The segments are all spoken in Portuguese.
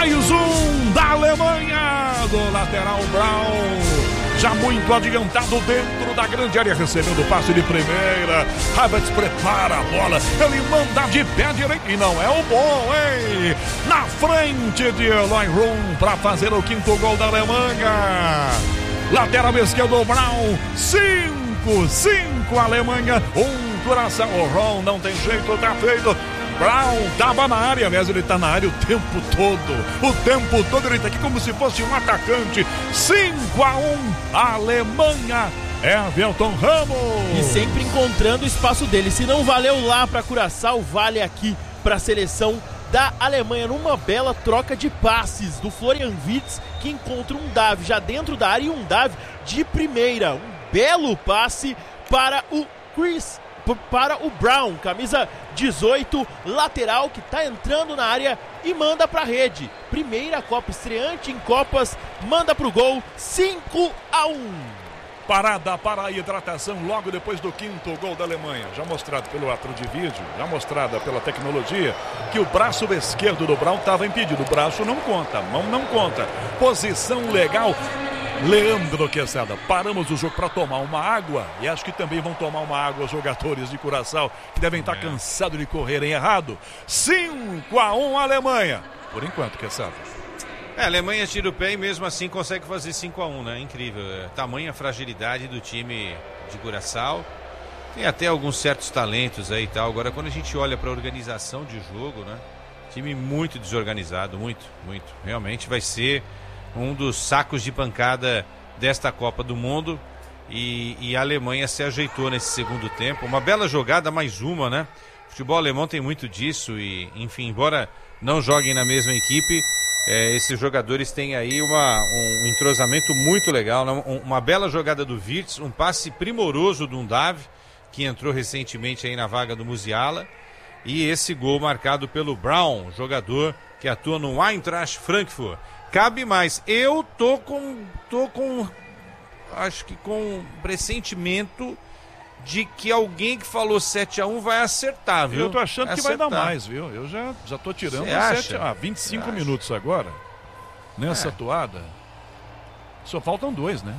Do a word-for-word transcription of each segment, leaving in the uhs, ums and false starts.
Mais um da Alemanha, do lateral Braun, já muito adiantado dentro da grande área, recebendo o passe de primeira. Havertz prepara a bola, ele manda de pé direito e não é o bom, hein? Na frente de Eloy Room para fazer o quinto gol da Alemanha. Lateral esquerdo Braun, cinco, cinco Alemanha, um Curaçao. O Ron não tem jeito, tá feito. Braun tava na área, aliás, ele tá na área o tempo todo. O tempo todo ele tá aqui como se fosse um atacante. cinco a um, Alemanha. Everton Ramos. E sempre encontrando o espaço dele. Se não valeu lá para Curaçao, vale aqui para a seleção da Alemanha, numa bela troca de passes do Florian Wirtz, que encontra um Davi já dentro da área e um Davi de primeira. Um belo passe para o Chris, para o Braun, camisa dezoito, lateral, que está entrando na área e manda para a rede. Primeira Copa, estreante em Copas, manda para o gol, cinco a um. Parada para a hidratação logo depois do quinto gol da Alemanha. Já mostrado pelo ato de vídeo, já mostrada pela tecnologia, que o braço esquerdo do Braun estava impedido. O braço não conta, a mão não conta. Posição legal. Leandro Quesada, paramos o jogo para tomar uma água e acho que também vão tomar uma água os jogadores de Curaçao, que devem estar cansados de correrem errado. cinco a um Alemanha, por enquanto, Quesada. É, a Alemanha tira o pé e mesmo assim consegue fazer cinco a um, né? Incrível. É, tamanha fragilidade do time de Curaçao. Tem até alguns certos talentos aí e tal. Agora, quando a gente olha para a organização de jogo, né? Time muito desorganizado, muito, muito. Realmente vai ser um dos sacos de pancada desta Copa do Mundo. E, e a Alemanha se ajeitou nesse segundo tempo. Uma bela jogada, mais uma, né? O futebol alemão tem muito disso e, enfim, embora não joguem na mesma equipe, É, esses jogadores têm aí uma, um entrosamento muito legal, né? um, uma bela jogada do Wirtz, um passe primoroso do Davi, que entrou recentemente aí na vaga do Musiala, e esse gol marcado pelo Braun, jogador que atua no Eintracht Frankfurt. Cabe mais, eu tô com, tô com, acho que com pressentimento de que alguém que falou sete a um vai acertar, viu? Eu tô achando vai que acertar. vai dar mais, viu? Eu já, já tô tirando sete a vinte e cinco minutos agora, nessa É. atuada. Só faltam dois, né?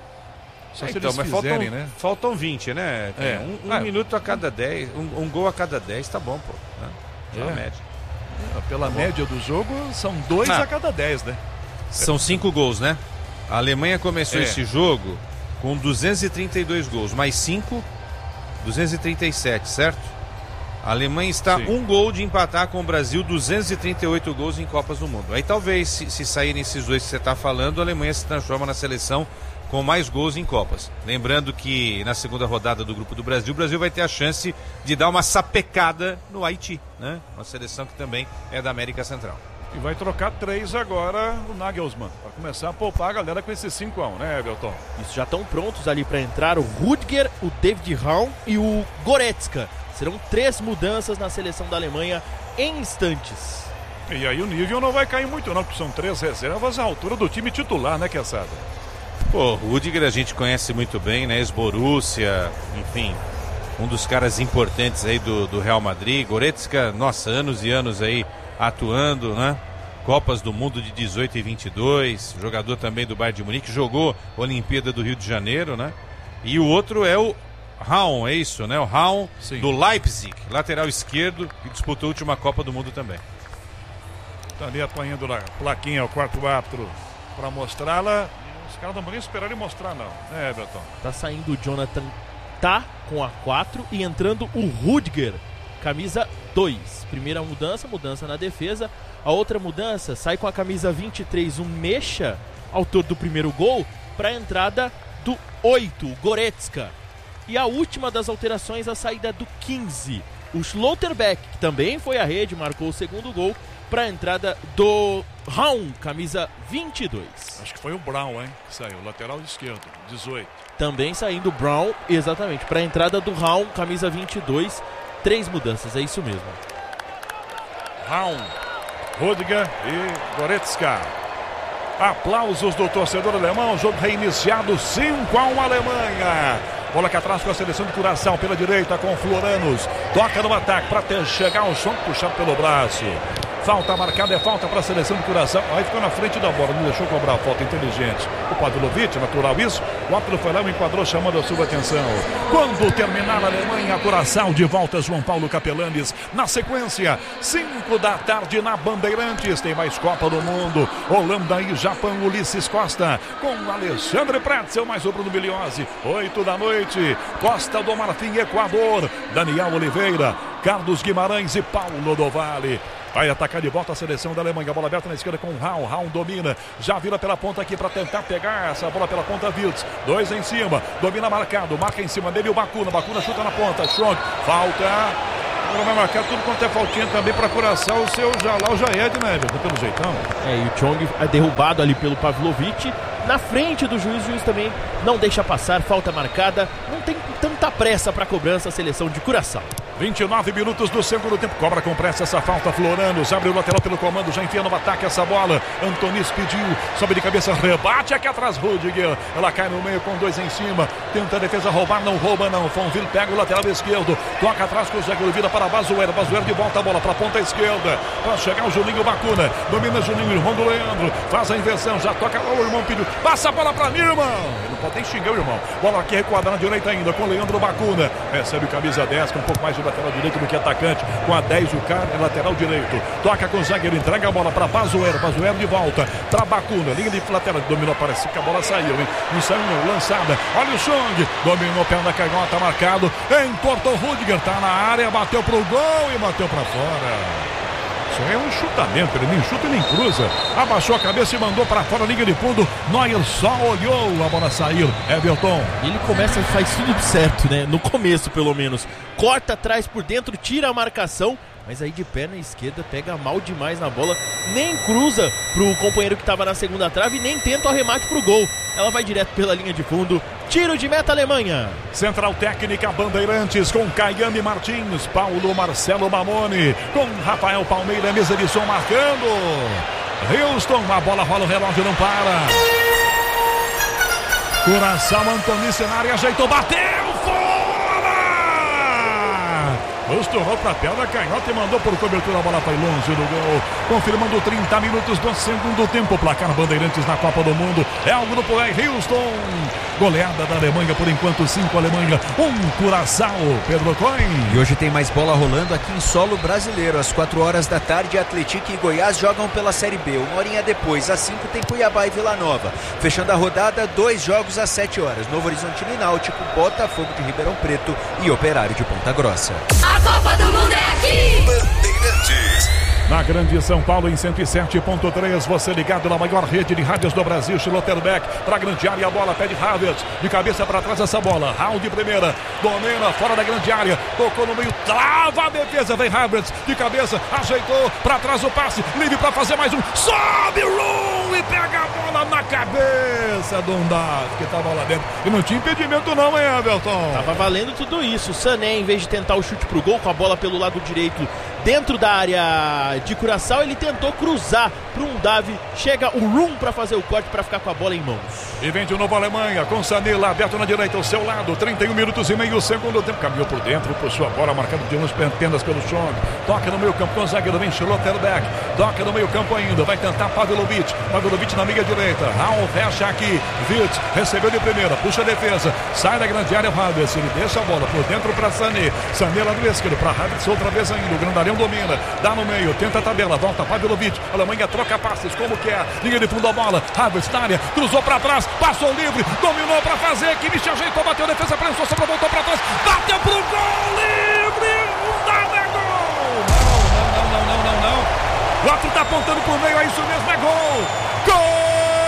Só É, se então, eles mas fizerem, faltam, né? faltam vinte, né? É. Um, um Ah, minuto a cada dez, um, um gol a cada dez, tá bom, pô. Né? Pela É. média. Pela Tá média do jogo, são dois Ah. a cada dez, né? São cinco gols, né? A Alemanha começou É. esse jogo com duzentos e trinta e dois gols, mais cinco, duzentos e trinta e sete, certo? A Alemanha está Sim. um gol de empatar com o Brasil, duzentos e trinta e oito gols em Copas do Mundo. Aí talvez, se, se saírem esses dois que você está falando, a Alemanha se transforma na seleção com mais gols em Copas. Lembrando que na segunda rodada do Grupo do Brasil, o Brasil vai ter a chance de dar uma sapecada no Haiti, né? Uma seleção que também é da América Central. E vai trocar três agora o Nagelsmann, para começar a poupar a galera com esse cinco a um, né, Everton? Isso, já estão prontos ali para entrar o Rudiger, o David Raum e o Goretzka. Serão três mudanças na seleção da Alemanha em instantes. E aí o nível não vai cair muito não, porque são três reservas à altura do time titular, né, Quesada? Pô, o Rudiger a gente conhece muito bem, né? Ex-Borussia, enfim, um dos caras importantes aí do, do Real Madrid. Goretzka, nossa, anos e anos aí atuando, né? Copas do Mundo de dezoito e vinte e dois, jogador também do Bayern de Munique, jogou Olimpíada do Rio de Janeiro, né? E o outro é o Raum, é isso, né? O Raum do Leipzig, lateral esquerdo, que disputou a última Copa do Mundo também. Tá ali apanhando na plaquinha, o quarto árbitro, para mostrá-la. Os caras não vão nem esperar ele mostrar, não, né, Everton? Tá saindo o Jonathan Tah com a quatro e entrando o Rudiger, camisa dois. Primeira mudança, mudança na defesa. A outra mudança sai com a camisa vinte e três, o Mecha, autor do primeiro gol, para a entrada do oito, o Goretzka. E a última das alterações, a saída do quinze, o Schlotterbeck, que também foi à rede, marcou o segundo gol, para a entrada do Raum, camisa vinte e dois. Acho que foi o Braun, hein, que saiu, lateral esquerdo, dezoito. Também saindo o Braun, exatamente, para a entrada do Raum, camisa vinte e dois. Três mudanças, é isso mesmo. Raum, Rudiger e Goretzka. Aplausos do torcedor alemão, jogo reiniciado, cinco a um Alemanha. Bola aqui atrás com a seleção de Curaçao pela direita com Floranos. Toca no ataque para chegar ao chão, puxado pelo braço. Falta marcada, é falta para a seleção de Curaçao. Aí ficou na frente da bola, não deixou cobrar a falta inteligente. O Pavlovic, natural isso. O árbitro foi lá, o enquadrou, chamando a sua atenção. Quando terminar a Alemanha, Curaçao de volta, João Paulo Capelanes. Na sequência, cinco da tarde na Bandeirantes. Tem mais Copa do Mundo. Holanda e Japão, Ulisses Costa. Com Alexandre Pretzel, mais o Bruno Biliose. oito da noite, Costa do Marfim, Equador. Daniel Oliveira, Carlos Guimarães e Paulo do Vale. Vai atacar de volta a seleção da Alemanha. Bola aberta na esquerda com o Raul. Raul domina. Já vira pela ponta aqui para tentar pegar essa bola pela ponta. Wiltz. Dois em cima. Domina marcado. Marca em cima dele o Bacuna. Bacuna chuta na ponta. Chong. Falta. Agora vai marcar tudo quanto é faltinha também para Curaçao. O seu Jalal Jaed, né, pelo jeitão. É, e o Chong é derrubado ali pelo Pavlovic. Na frente do juiz, o juiz também não deixa passar, falta marcada. Não tem tanta pressa para cobrança a seleção de Curaçao. vinte e nove minutos do segundo tempo. Cobra com pressa essa falta. Floranos abre o lateral pelo comando. Já enfia no ataque essa bola. Antonis pediu. Sobe de cabeça. Rebate aqui atrás. Rudiger. Ela cai no meio com dois em cima. Tenta a defesa roubar. Não rouba não. Fonville pega o lateral esquerdo. Toca atrás com o zagueiro. Vira para Bazuero. Bazuero de volta a bola para a ponta esquerda. Para chegar o Juninho Bacuna. Domina Juninho. Irmão do Leandro. Faz a inversão. Já toca. O irmão pediu. Passa a bola para Nilman. Ele não pode nem xingar o irmão. Bola aqui recuada na direita ainda com o Leandro Bacuna. Recebe camisa dez com um pouco mais de lateral direito do que atacante, com a dez o cara é lateral direito, toca com o zagueiro, entrega a bola para Bazuero, Bazuero de volta para Bacuna, linha de lateral, dominou, parece que a bola saiu, hein? Não saiu não, lançada, olha o Chong, dominou, pé da canhota, marcado, entortou Rudiger, tá na área, bateu pro gol e bateu para fora. Isso é um enxutamento, ele nem chuta e nem cruza. Abaixou a cabeça e mandou para fora a linha de fundo. Neuer só olhou a bola sair. Everton. Ele começa, faz tudo certo, né? No começo, pelo menos. Corta atrás por dentro, tira a marcação. Mas aí de perna esquerda pega mal demais na bola. Nem cruza pro companheiro que estava na segunda trave, nem tenta o arremate pro gol. Ela vai direto pela linha de fundo. Tiro de meta Alemanha. Central técnica Bandeirantes com Caiane Martins, Paulo Marcelo Mamone, com Rafael Palmeira, mesa de som marcando. Houston, a bola rola, o relógio não para. Curaçao, Antonice na área, ajeitou, bateu, fora! Estourou para a perna, canhota e mandou por cobertura, a bola foi longe do gol. Confirmando trinta minutos do segundo tempo. Placar Bandeirantes na Copa do Mundo. É o grupo E, Houston. Goleada da Alemanha, por enquanto cinco Alemanha, um Curaçao. Pedro Coin. E hoje tem mais bola rolando aqui em solo brasileiro. Às quatro horas da tarde, Atlético e Goiás jogam pela Série B. Uma horinha depois, às cinco, tem Cuiabá e Vila Nova. Fechando a rodada, dois jogos às sete horas. Novo Horizontino e Náutico, Botafogo de Ribeirão Preto e Operário de Ponta Grossa. A Copa do Mundo é aqui! Bandeirantes. Na Grande São Paulo, em cento e sete ponto três, você ligado na maior rede de rádios do Brasil, Schlotterbeck, para a grande área, a bola, pé de Havertz, de cabeça para trás essa bola, Raul de primeira, domina, fora da grande área, tocou no meio, trava a defesa, vem Havertz, de cabeça, ajeitou, para trás o passe, livre para fazer mais um, sobe o Rum e pega a bola na cabeça do Undado, que estava lá dentro, e não tinha impedimento não, hein, Everton? Tava valendo tudo isso, o Sané, em vez de tentar o chute pro gol, com a bola pelo lado direito, dentro da área de Curaçao, ele tentou cruzar para um Davi, chega o Rum para fazer o corte, para ficar com a bola em mãos. E vem de novo a Alemanha, com Sané lá aberto na direita, ao seu lado, trinta e um minutos e meio, segundo tempo, caminhou por dentro, puxou a bola, marcando de umas pendas pelo Chong, toca no meio campo com o zagueiro, vem Schlotterbeck, toca no meio campo ainda, vai tentar Pavlovic, Pavlovic na meia direita, Raul fecha aqui, Wirtz recebeu de primeira, puxa a defesa, sai da grande área, Havertz, ele deixa a bola por dentro para Sané, Sané lá do esquerdo, para Havertz outra vez ainda, o grandalhão domina, dá no meio, tenta a tabela, volta Pavlovic, a Alemanha troca passes como quer, linha de fundo a bola, Havertz na área, cruzou para trás, passou livre, dominou para fazer, Kimmich ajeitou, bateu a defesa, prensou, sobrou, voltou para trás, bateu pro gol, livre, um dado é gol! Não, não, não, não, não, não, o outro tá apontando pro meio, é isso mesmo, é gol! Gol!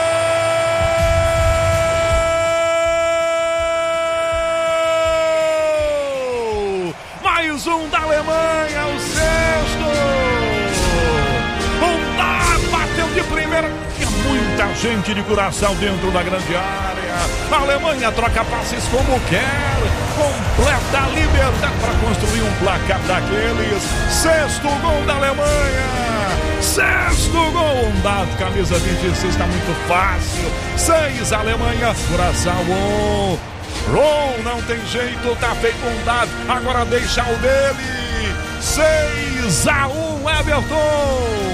Mais um da Alemanha, o sexto! Um dá, bateu de primeira. Tinha muita gente de Curaçao dentro da grande área. A Alemanha troca passes como quer. Completa liberdade para construir um placar daqueles. Sexto gol da Alemanha. Sexto gol. Um dado, camisa vinte e seis, está muito fácil. Seis Alemanha, Curaçao um. Ron, não tem jeito, tá feito um dado, agora deixa o dele, seis a um, Everton.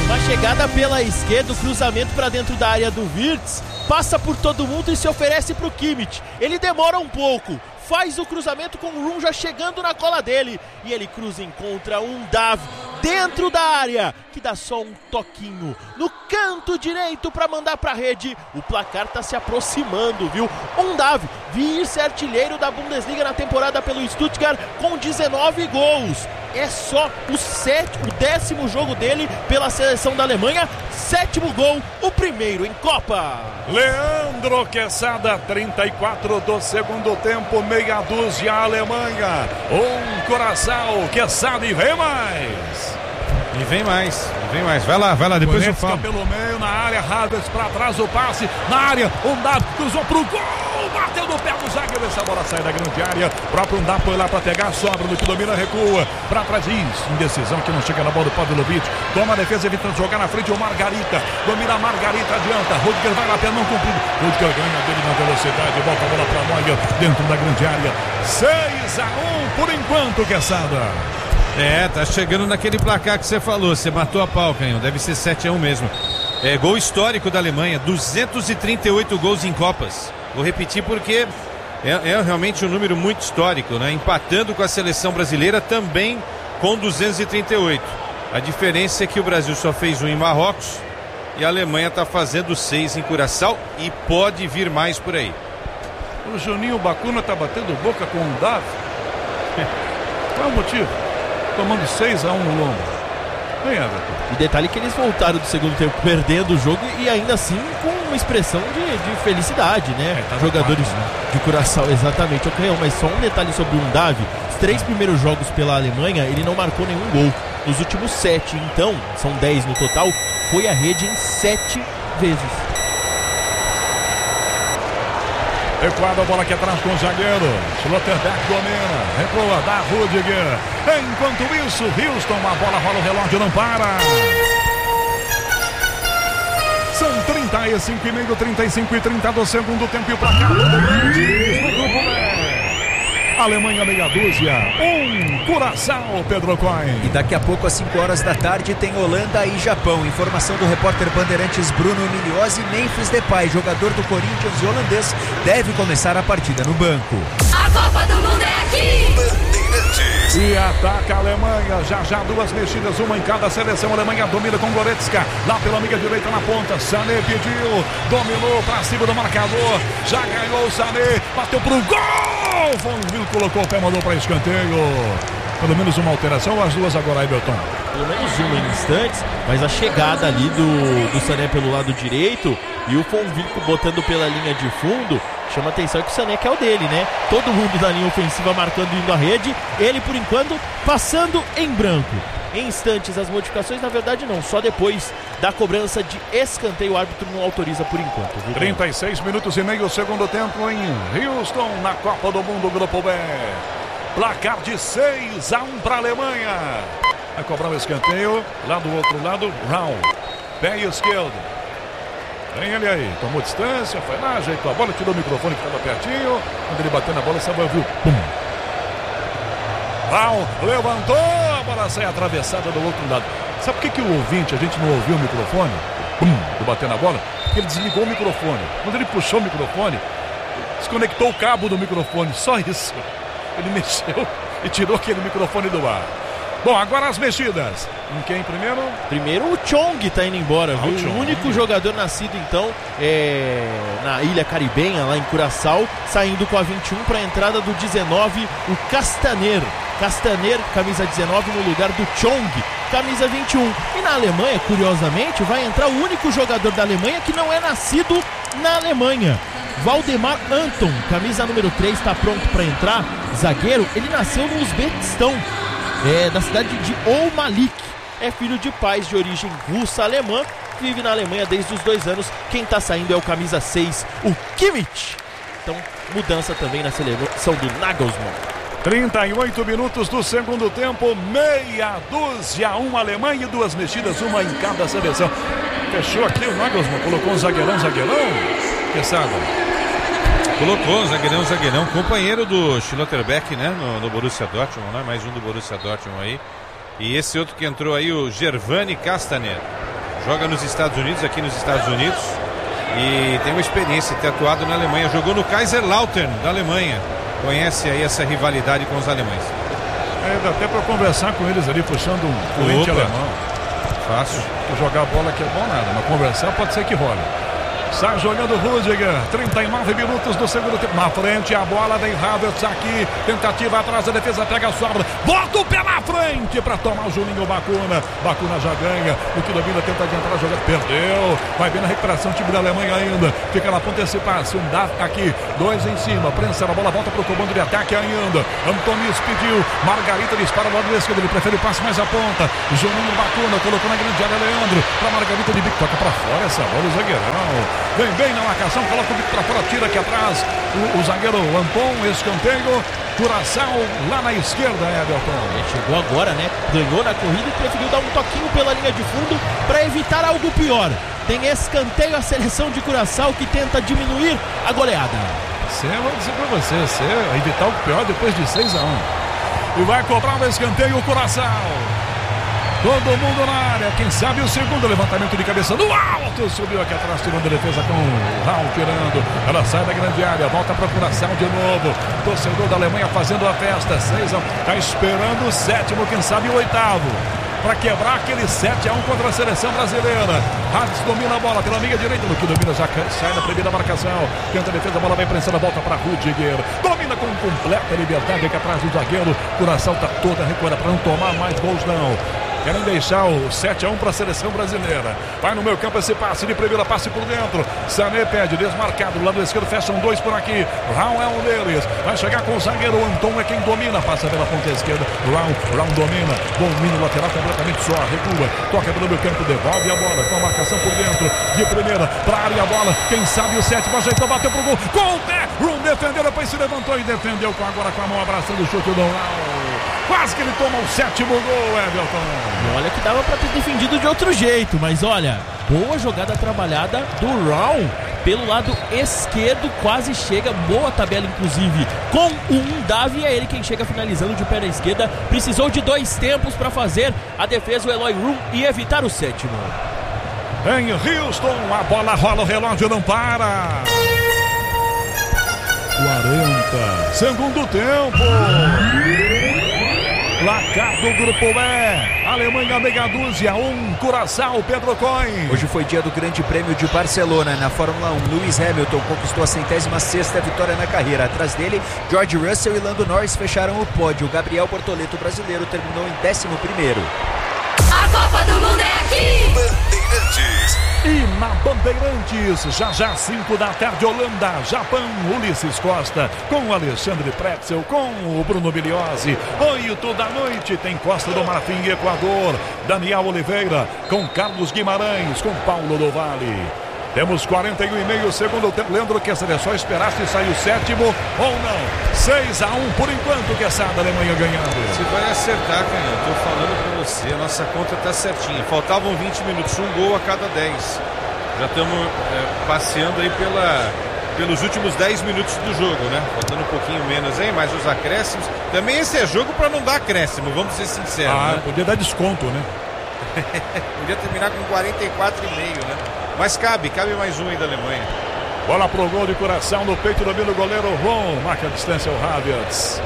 Uma chegada pela esquerda, o cruzamento para dentro da área do Wirtz, passa por todo mundo e se oferece para o Kimmich. Ele demora um pouco, faz o cruzamento com o Rum já chegando na cola dele e ele cruza, encontra um Davi dentro da área, que dá só um toquinho no canto direito para mandar para a rede. O placar tá se aproximando, viu? Um Davi, vice-artilheiro da Bundesliga na temporada pelo Stuttgart com dezenove gols. É só o, sétimo, o décimo jogo dele pela seleção da Alemanha, sétimo gol, o primeiro em Copa. Leandro Quesada, trinta e quatro do segundo tempo, meia dúzia Alemanha, um Curaçao, Quesada e vem mais. E vem mais, e vem mais, vai lá, vai lá, depois eu falo. Pelo meio, na área, Havertz pra trás, o passe, na área, Undab cruzou pro gol, bateu no pé do zagueiro, essa bola sai da grande área, próprio Undab foi lá pra pegar, sobra no que domina, recua, pra trás, isso, indecisão que não chega na bola do Pavlovic, toma a defesa, evitando jogar na frente, o Margarita, domina a Margarita, adianta, Rudiger vai lá, pé não cumprido, Rudiger ganha dele na velocidade, volta a bola pra Neuer, dentro da grande área, seis a um por enquanto, Quesada. É, tá chegando naquele placar que você falou, você matou a pau, Canhão, deve ser sete a um mesmo. É gol histórico da Alemanha, duzentos e trinta e oito gols em Copas. Vou repetir porque é, é realmente um número muito histórico, né? Empatando com a seleção brasileira também com duzentos e trinta e oito. A diferença é que o Brasil só fez um em Marrocos e a Alemanha tá fazendo seis em Curaçao e pode vir mais por aí. O Juninho Bacuna tá batendo boca com o Davi. Qual é o motivo? Tomando seis a um no lombo. Vem, Everton. E detalhe que eles voltaram do segundo tempo perdendo o jogo e ainda assim com uma expressão de, de felicidade, né? É, tá Jogadores né? de Curaçao, exatamente. Ok, mas só um detalhe sobre o Davi. Os três primeiros jogos pela Alemanha, ele não marcou nenhum gol. Nos últimos sete, então, são dez no total, foi à rede em sete vezes. Recuada a bola aqui atrás com o zagueiro. Schlotterbeck domina. Recua da Rudiger. Enquanto isso, Houston, a bola rola, o relógio não para. São trinta e cinco e meio, trinta e cinco e trinta do segundo tempo e o placar do grupo B. Alemanha meia dúzia, um Curaçao, Pedro Coin. E daqui a pouco às cinco horas da tarde tem Holanda e Japão. Informação do repórter Bandeirantes Bruno Emiliosi. Memphis Depay, jogador do Corinthians e holandês, deve começar a partida no banco. A Copa do Mundo é aqui. Bandeirantes. E ataca a Alemanha, já já duas mexidas, uma em cada seleção. A Alemanha domina com Goretzka, lá pela amiga direita na ponta. Sané pediu, dominou pra cima do marcador, já ganhou o Sané, bateu pro gol. Von Will colocou o pé, mandou pra escanteio. Pelo menos uma alteração ou as duas agora, Everton? Pelo menos uma em instantes, mas a chegada ali do, do Sané pelo lado direito e o Von Vico botando pela linha de fundo, chama atenção que o Sané que é o dele, né? Todo mundo da linha ofensiva marcando indo à rede, ele por enquanto passando em branco. Em instantes as modificações, na verdade não, só depois da cobrança de escanteio, o árbitro não autoriza por enquanto. Viu? trinta e seis minutos e meio, segundo tempo em Houston, na Copa do Mundo, Grupo B. Placar de seis a um para a Alemanha. Vai cobrar o escanteio, lá do outro lado, Raul, pé esquerdo. Vem ele aí, tomou distância, foi lá, ajeitou a bola, tirou o microfone que estava pertinho. Quando ele bateu na bola, você vai ouvir o pum. Raul levantou, a bola sai atravessada do outro lado. Sabe por que, que o ouvinte, a gente não ouviu o microfone? Pum, do bater na bola? Porque ele desligou o microfone. Quando ele puxou o microfone, desconectou o cabo do microfone, só isso. Ele mexeu e tirou aquele microfone do ar. Bom, agora as mexidas. Em quem primeiro? Primeiro o Chong tá indo embora, ah, viu? O, o único jogador nascido então é, na ilha caribenha, lá em Curaçao, saindo com a vinte e um para a entrada do dezenove, o Castaner. Castaner, camisa dezenove, no lugar do Chong, camisa vinte e um. E na Alemanha, curiosamente, vai entrar o único jogador da Alemanha que não é nascido na Alemanha. Valdemar Anton, camisa número três, está pronto para entrar. Zagueiro, ele nasceu no Uzbequistão, é, da cidade de Olmalik. É filho de pais de origem russa-alemã, vive na Alemanha desde os dois anos. Quem está saindo é o camisa seis, o Kimmich. Então, mudança também na seleção do Nagelsmann. trinta e oito minutos do segundo tempo, meia dúzia, uma Alemanha e duas mexidas, uma em cada seleção. Fechou aqui o Nagelsmann, colocou um zagueirão, zagueirão, que sabe? Colocou um zagueirão, zagueirão, companheiro do Schlotterbeck, né, no, no Borussia Dortmund, né, mais um do Borussia Dortmund aí. E esse outro que entrou aí, o Gervani Castaner. joga nos Estados Unidos, aqui nos Estados Unidos, e tem uma experiência, ter atuado na Alemanha, jogou no Kaiserslautern da Alemanha, conhece aí essa rivalidade com os alemães. É, dá até para conversar com eles ali, puxando um corrente alemão. Fácil. Jogar bola aqui é bom nada, mas conversar pode ser que role. Sai jogando o Rudiger, trinta e nove minutos do segundo tempo. Na frente a bola vem Havertz aqui. Tentativa atrás, a defesa pega a sobra. Bota o pé na frente para tomar o Juninho Bacuna. Bacuna já ganha. O que domina, tenta adiantar a jogada. Perdeu. Vai bem na recuperação, time da Alemanha ainda. Fica na ponta esse passe. Um dá aqui. Dois em cima. Prensa a bola, volta para o comando de ataque ainda. Antonis pediu. Margarita dispara o lado esquerdo. Ele prefere o passe mais a ponta. Juninho Bacuna colocou na grande área. Leandro para Margarita de bico. Toca para fora essa bola. O zagueirão. Vem bem na marcação, coloca o bico pra fora, tira aqui atrás o, o zagueiro Anton, escanteio, Curaçao lá na esquerda, Everton. Ele chegou agora, né? Ganhou na corrida e preferiu dar um toquinho pela linha de fundo para evitar algo pior. Tem escanteio a seleção de Curaçao que tenta diminuir a goleada. Você, eu vou dizer pra você, você evitar o pior depois de seis a um. E vai cobrar o escanteio o Curaçao. Todo mundo na área, quem sabe o segundo levantamento de cabeça no alto, subiu aqui atrás, tirando a defesa com o Raul tirando, ela sai da grande área, volta para a Curaçao de novo, torcedor da Alemanha fazendo a festa, seis a um, tá esperando o sétimo, quem sabe o oitavo, para quebrar aquele sete a um contra a seleção brasileira. Havertz domina a bola pela meia direita, no que domina já sai da primeira marcação, tenta a defesa, a bola vai prensando, volta para Rudiger, domina com completa liberdade aqui atrás do zagueiro, Curaçao tá toda recuada para não tomar mais gols não. Querem deixar o sete a um para a seleção brasileira. Vai no meio campo esse passe de primeira, passe por dentro. Sané pede, desmarcado. Do lado esquerdo, fecham dois por aqui. Raul é um deles. Vai chegar com o zagueiro. O Anton é quem domina. Passa pela ponta esquerda. Raul, Raul domina. Domina o lateral completamente só. Recua. Toca pelo meio campo. Devolve a bola. Com a marcação por dentro. De primeira para a área a bola. Quem sabe o sétimo ajeitou, bateu pro gol. Com o pé. Rum defendeu, depois se levantou e defendeu com agora com a mão abraçando o chute do Raul. Quase que ele toma o sétimo gol, Everton. Olha que dava para ter defendido de outro jeito, mas olha, boa jogada trabalhada do Raul pelo lado esquerdo, quase chega, boa tabela inclusive com o Undav, é ele quem chega finalizando de pé na esquerda, precisou de dois tempos para fazer a defesa, o Eloy Rum, e evitar o sétimo. Em Houston, a bola rola, o relógio não para. quarenta, segundo tempo. Placar do Grupo E, Alemanha meia dúzia, um, Curaçao, Pedro Coin. Hoje foi dia do Grande Prêmio de Barcelona. Na Fórmula um, Lewis Hamilton conquistou a centésima sexta vitória na carreira. Atrás dele, George Russell e Lando Norris fecharam o pódio. Gabriel Bortoleto, brasileiro, terminou em décimo primeiro. A Copa do Mundo é aqui! Bandeirantes. E na Bandeirantes, já já cinco da tarde, Holanda, Japão, Ulisses Costa, com o Alexandre Pretzel, com o Bruno Biliozzi. Oito da noite tem Costa do Marfim e Equador, Daniel Oliveira, com Carlos Guimarães, com Paulo do Vale. Temos quarenta e um e meio segundo tempo. Leandro, que seria só esperar se sair o sétimo ou não. seis a um por enquanto, que essa da Alemanha ganhando. Você vai acertar, Canhão. Estou falando para você, a nossa conta está certinha. Faltavam vinte minutos, um gol a cada dez. Já estamos é, passeando aí pela, pelos últimos dez minutos do jogo, né? Faltando um pouquinho menos aí, mas os acréscimos. Também esse é jogo para não dar acréscimo, vamos ser sinceros. Ah, né? Podia dar desconto, né? Podia terminar com quarenta e quatro e meio, né? Mas cabe, cabe mais um aí da Alemanha. Bola pro gol de Curaçao no peito, domina o goleiro Ron. Marca a distância o Havertz.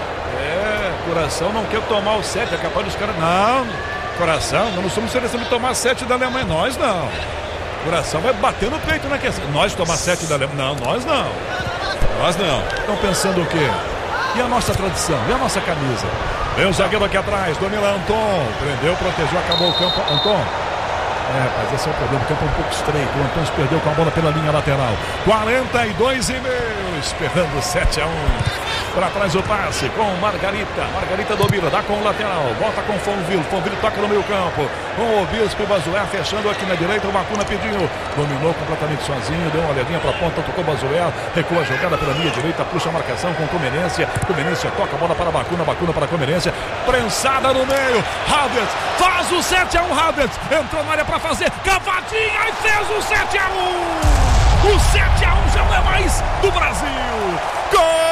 É, Curaçao não quer tomar o sete, é capaz dos caras. Não, Curaçao, nós não somos seleção de tomar sete da Alemanha, nós não. Curaçao vai bater no peito, né? Nós tomar sete da Alemanha. Não, nós não. Nós não. Estão pensando o quê? E a nossa tradição? E a nossa camisa? Vem o zagueiro aqui atrás, domina Anton. Prendeu, protegeu, acabou o campo. Anton. É, mas esse é o problema, o campo é um pouco estreito. O Antônio se perdeu com a bola pela linha lateral. quarenta e dois e meio, esperando sete a um. Para trás o passe com Margarita. Margarita domina, dá com o lateral. Volta com Fonville. Fonville toca no meio campo. Com o Bispo Bazué fechando aqui na direita. O Bacuna pediu. Dominou completamente sozinho. Deu uma olhadinha para a ponta. Tocou Bazué. Recua a jogada pela linha direita. Puxa a marcação com Comenência. Comenência toca a bola para Bacuna. Bacuna para Comenência. Prensada no meio. Havertz faz o sete a um. Havertz entrou na área para fazer. Cavadinha e fez o sete a um. O sete a um já não é mais do Brasil. Gol!